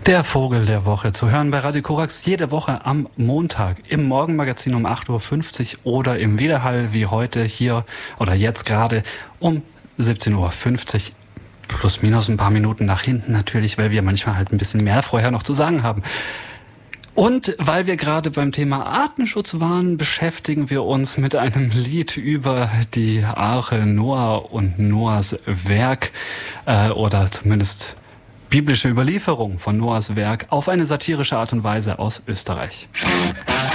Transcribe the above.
Der Vogel der Woche, zu hören bei Radio Korax jede Woche am Montag im Morgenmagazin um 8.50 Uhr oder im Wiederhall wie heute hier oder jetzt gerade um 17.50 Uhr. Plus minus ein paar Minuten nach hinten natürlich, weil wir manchmal halt ein bisschen mehr vorher noch zu sagen haben. Und weil wir gerade beim Thema Artenschutz waren, beschäftigen wir uns mit einem Lied über die Arche Noah und Noahs Werk oder zumindest biblische Überlieferung von Noahs Werk auf eine satirische Art und Weise aus Österreich.